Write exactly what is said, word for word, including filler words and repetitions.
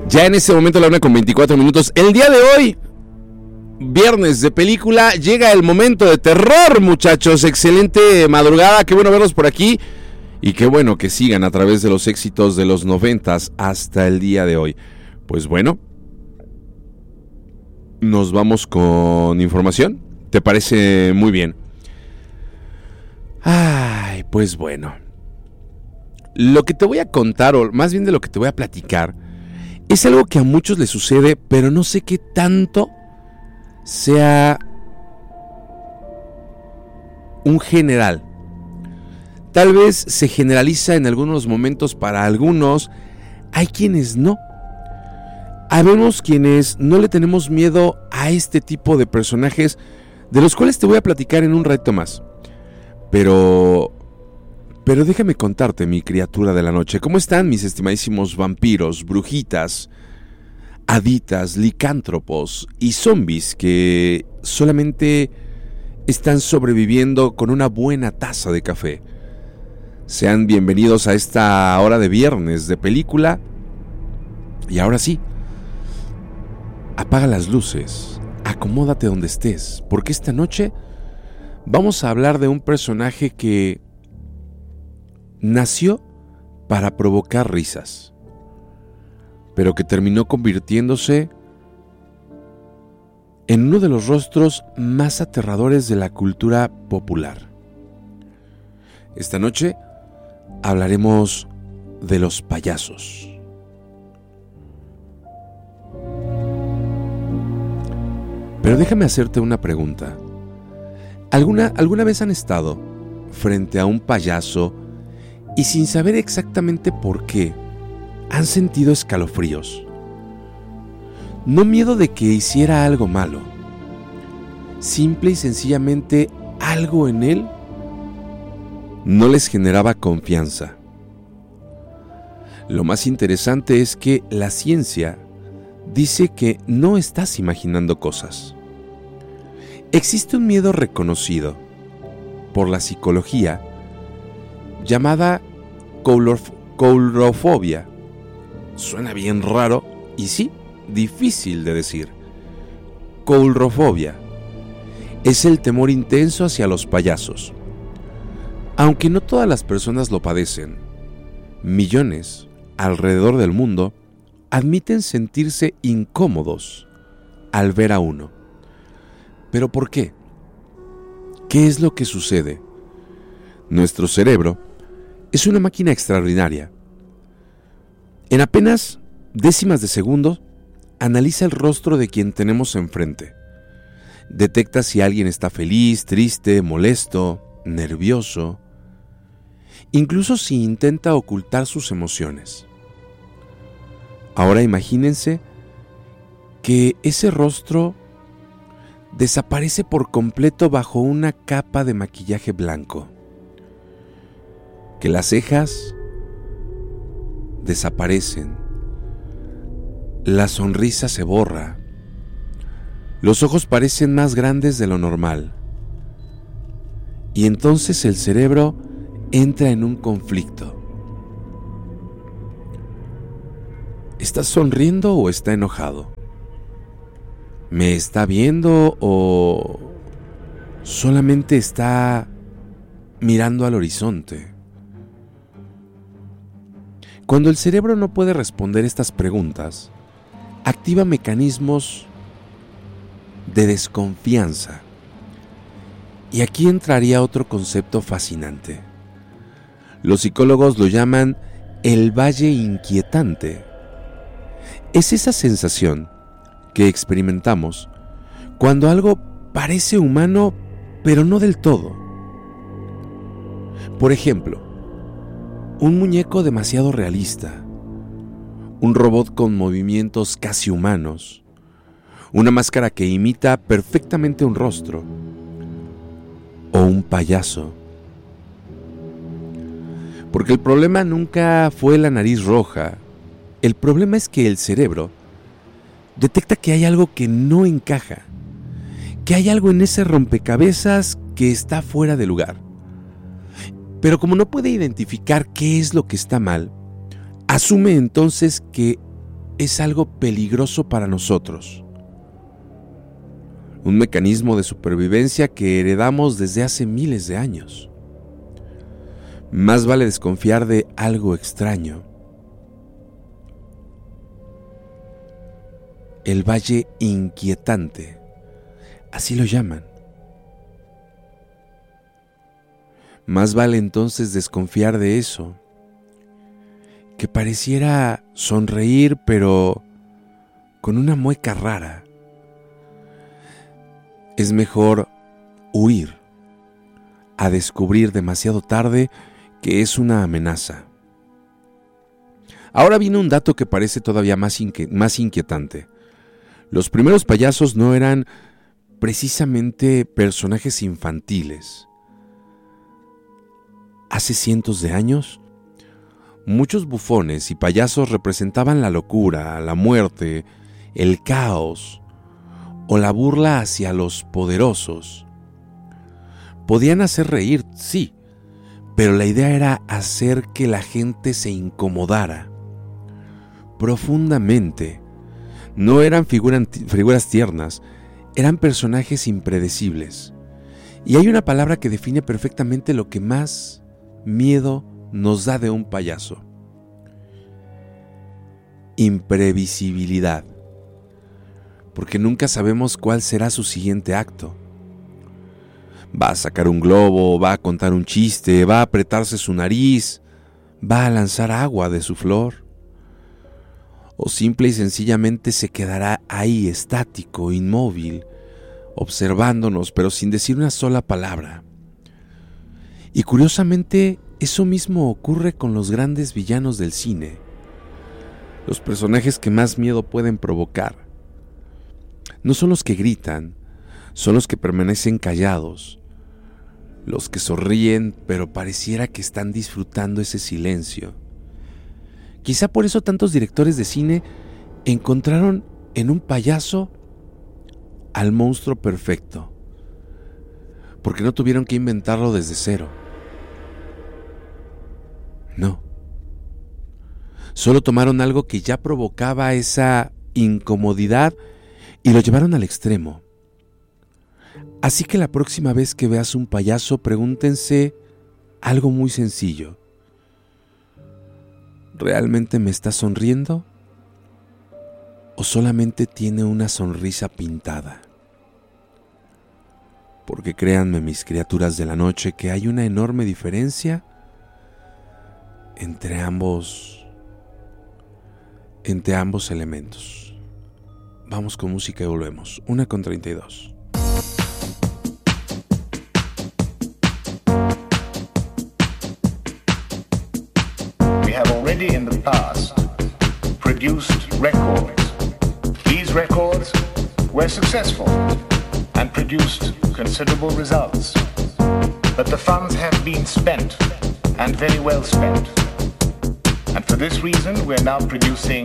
Ya en este momento la una con veinticuatro minutos. El día de hoy, viernes de película, llega el momento de terror, muchachos. Excelente madrugada, qué bueno verlos por aquí. Y qué bueno que sigan a través de los éxitos de los noventas hasta el día de hoy. Pues bueno, nos vamos con información. ¿Te parece? Muy bien. Ay, pues bueno. Lo que te voy a contar, o más bien de lo que te voy a platicar, es algo que a muchos les sucede, pero no sé qué tanto sea un general. Tal vez se generaliza en algunos momentos para algunos, hay quienes no. Habemos quienes no le tenemos miedo a este tipo de personajes, de los cuales te voy a platicar en un rato más. Pero... Pero déjame contarte, mi criatura de la noche, ¿cómo están mis estimadísimos vampiros, brujitas, haditas, licántropos y zombies que solamente están sobreviviendo con una buena taza de café? Sean bienvenidos a esta hora de viernes de película. Y ahora sí, apaga las luces, acomódate donde estés, porque esta noche vamos a hablar de un personaje que nació para provocar risas, pero que terminó convirtiéndose en uno de los rostros más aterradores de la cultura popular. Esta noche hablaremos de los payasos. Pero déjame hacerte una pregunta. ¿Alguna, alguna vez han estado frente a un payaso y sin saber exactamente por qué han sentido escalofríos? No miedo de que hiciera algo malo, simple y sencillamente algo en él no les generaba confianza. Lo más interesante es que la ciencia dice que no estás imaginando cosas. Existe un miedo reconocido por la psicología llamada coulrof- coulrofobia. Suena bien raro y sí, difícil de decir. Coulrofobia es el temor intenso hacia los payasos. Aunque no todas las personas lo padecen, millones alrededor del mundo admiten sentirse incómodos al ver a uno. ¿Pero por qué? ¿Qué es lo que sucede? Nuestro cerebro es una máquina extraordinaria. En apenas décimas de segundo, analiza el rostro de quien tenemos enfrente. Detecta si alguien está feliz, triste, molesto, nervioso, incluso si intenta ocultar sus emociones. Ahora imagínense que ese rostro desaparece por completo bajo una capa de maquillaje blanco. Que las cejas desaparecen, la sonrisa se borra, los ojos parecen más grandes de lo normal, y entonces el cerebro entra en un conflicto. ¿Está sonriendo o está enojado? ¿Me está viendo o solamente está mirando al horizonte? Cuando el cerebro no puede responder estas preguntas, activa mecanismos de desconfianza. Y aquí entraría otro concepto fascinante. Los psicólogos lo llaman el valle inquietante. Es esa sensación que experimentamos cuando algo parece humano, pero no del todo. Por ejemplo, un muñeco demasiado realista, un robot con movimientos casi humanos, una máscara que imita perfectamente un rostro, o un payaso. Porque el problema nunca fue la nariz roja, el problema es que el cerebro detecta que hay algo que no encaja, que hay algo en ese rompecabezas que está fuera de lugar. Pero como no puede identificar qué es lo que está mal, asume entonces que es algo peligroso para nosotros. Un mecanismo de supervivencia que heredamos desde hace miles de años. Más vale desconfiar de algo extraño. El valle inquietante, así lo llaman. Más vale entonces desconfiar de eso, que pareciera sonreír pero con una mueca rara. Es mejor huir a descubrir demasiado tarde que es una amenaza. Ahora viene un dato que parece todavía más, inque- más inquietante. Los primeros payasos no eran precisamente personajes infantiles. Hace cientos de años, muchos bufones y payasos representaban la locura, la muerte, el caos o la burla hacia los poderosos. Podían hacer reír, sí, pero la idea era hacer que la gente se incomodara profundamente. No eran figuran, figuras tiernas, eran personajes impredecibles. Y hay una palabra que define perfectamente lo que más miedo nos da de un payaso: imprevisibilidad. Porque nunca sabemos cuál será su siguiente acto. Va a sacar un globo, va a contar un chiste, va a apretarse su nariz, va a lanzar agua de su flor, o simple y sencillamente se quedará ahí estático, inmóvil, observándonos, pero sin decir una sola palabra. Y curiosamente, eso mismo ocurre con los grandes villanos del cine, los personajes que más miedo pueden provocar. No son los que gritan, son los que permanecen callados, los que sonríen, pero pareciera que están disfrutando ese silencio. Quizá por eso tantos directores de cine encontraron en un payaso al monstruo perfecto, porque no tuvieron que inventarlo desde cero. No. Solo tomaron algo que ya provocaba esa incomodidad y lo llevaron al extremo. Así que la próxima vez que veas un payaso, pregúntense algo muy sencillo: ¿realmente me está sonriendo? ¿O solamente tiene una sonrisa pintada? Porque créanme, mis criaturas de la noche, que hay una enorme diferencia entre ambos, entre ambos elementos. Vamos con música y volvemos. Una con treinta y dos. We have already in the past produced records. These records were successful and produced considerable results. But the funds have been spent, and very well spent. And for this reason, we're now producing